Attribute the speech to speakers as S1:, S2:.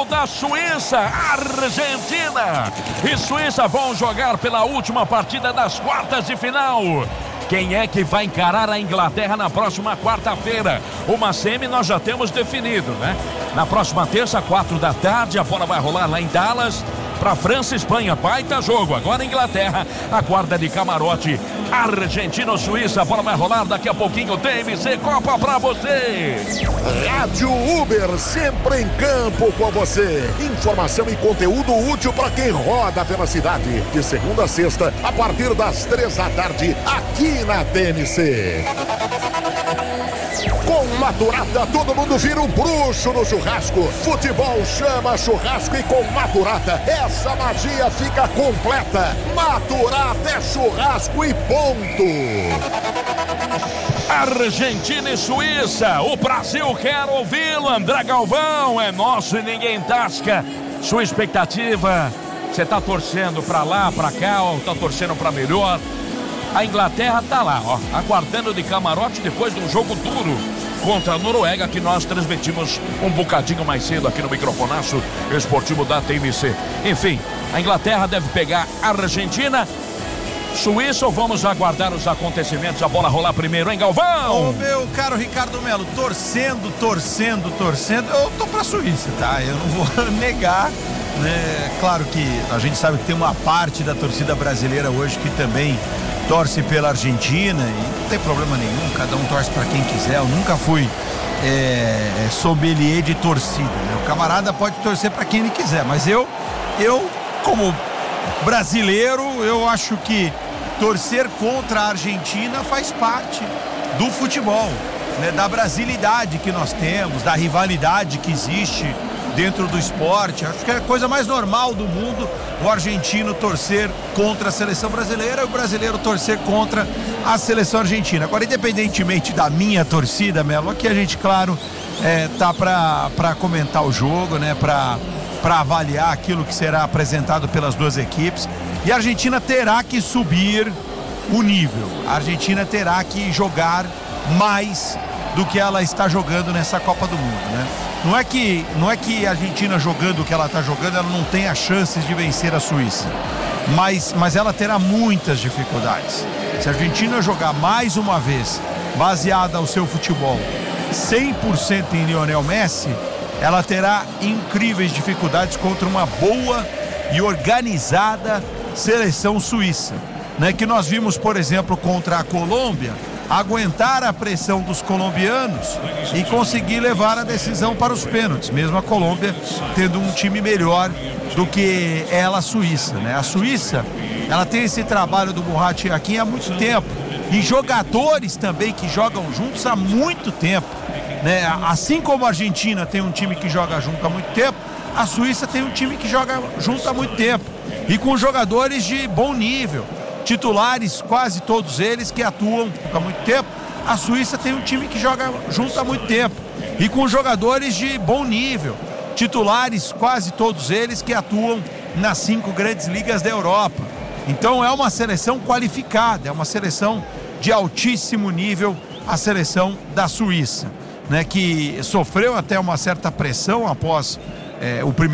S1: da Suíça, Argentina e Suíça vão jogar pela última partida das quartas de final. Quem é que vai encarar a Inglaterra na próxima quarta-feira? Uma semi nós já temos definido, né? Na próxima terça, 4 da tarde, a bola vai rolar lá em Dallas para França e Espanha. Baita jogo. Agora Inglaterra, a guarda de camarote. Argentina ou Suíça, a bola vai rolar daqui a pouquinho. TMC Copa pra você.
S2: Rádio Uber, sempre em campo com você. Informação e conteúdo útil para quem roda pela cidade. De segunda a sexta, a partir das 3 da tarde, aqui na TMC. Com Maturata, todo mundo vira um bruxo no churrasco. Futebol chama churrasco e com Maturata, essa magia fica completa. Maturata é churrasco e ponto.
S1: Argentina e Suíça, o Brasil quer ouvi-lo. André Galvão, é nosso e ninguém tasca. Sua expectativa, você tá torcendo pra lá, pra cá, ou tá torcendo pra melhor? A Inglaterra tá lá, ó, aguardando de camarote depois de um jogo duro contra a Noruega, que nós transmitimos um bocadinho mais cedo aqui no microfonaço esportivo da TMC. Enfim, a Inglaterra deve pegar a Argentina. Suíça, ou vamos aguardar os acontecimentos, a bola rolar primeiro, hein, Galvão?
S3: Ô, meu caro Ricardo Melo, torcendo, eu tô pra Suíça, tá? Eu não vou negar, né? Claro que a gente sabe que tem uma parte da torcida brasileira hoje que também torce pela Argentina e não tem problema nenhum, cada um torce pra quem quiser. Eu nunca fui sommelier de torcida, né? O camarada pode torcer pra quem ele quiser, mas eu como brasileiro, eu acho que torcer contra a Argentina faz parte do futebol, né? Da brasilidade que nós temos, da rivalidade que existe dentro do esporte. Acho que é a coisa mais normal do mundo o argentino torcer contra a seleção brasileira e o brasileiro torcer contra a seleção argentina. Agora, independentemente da minha torcida, Melo, aqui a gente, claro, tá para comentar o jogo, né? Para avaliar aquilo que será apresentado pelas duas equipes. E a Argentina terá que subir o nível. A Argentina terá que jogar mais do que ela está jogando nessa Copa do Mundo, né? Não é que a Argentina jogando o que ela está jogando, ela não tenha chances de vencer a Suíça. Mas ela terá muitas dificuldades. Se a Argentina jogar mais uma vez, baseada ao seu futebol, 100% em Lionel Messi, ela terá incríveis dificuldades contra uma boa e organizada seleção suíça, né? Que nós vimos, por exemplo, contra a Colômbia, aguentar a pressão dos colombianos e conseguir levar a decisão para os pênaltis, mesmo a Colômbia tendo um time melhor do que ela, a Suíça, né? A Suíça, ela tem esse trabalho do Murat Yakin há muito tempo e jogadores também que jogam juntos há muito tempo, né? Assim como a Argentina tem um time que joga junto há muito tempo, a Suíça tem um time que joga junto há muito tempo e com jogadores de bom nível, titulares, quase todos eles que atuam há muito tempo. A Suíça tem um time que joga junto há muito tempo e com jogadores de bom nível, titulares, quase todos eles que atuam nas 5 grandes ligas da Europa. Então é uma seleção qualificada, é uma seleção de altíssimo nível, a seleção da Suíça, né? Que sofreu até uma certa pressão após o primeiro